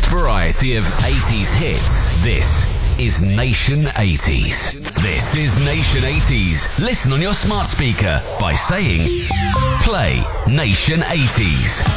variety of 80s hits. This is Nation 80s. This is Nation 80s. Listen on your smart speaker by saying, play Nation 80s.